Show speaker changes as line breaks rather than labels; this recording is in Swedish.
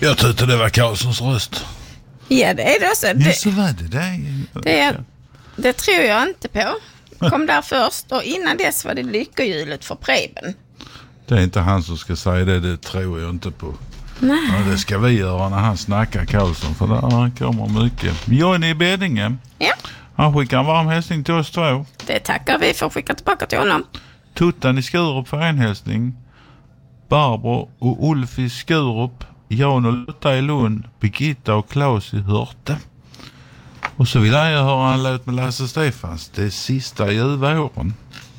Jag tyckte det var Karlssons röst.
Ja, det är det också.
Ja, så var det.
Det tror jag inte på. Kom där först och innan dess var det lyckohjulet för Preben.
Det är inte han som ska säga det tror jag inte på.
Nej.
Ja, det ska vi göra när han snackar Karlsson, för där kommer mycket. Johnny i Beddinge.
Ja.
Han skickar en varm hälsning till oss två.
Det tackar vi för att skicka tillbaka till honom.
Tuttan i Skurup för en hälsning. Barbro och Ulf i Skurup. Jan och Lotta i Lund. Birgitta och Claes i Hörte. Och så vill jag höra en låt med Lasse Stefans. Det sista ljuvåren.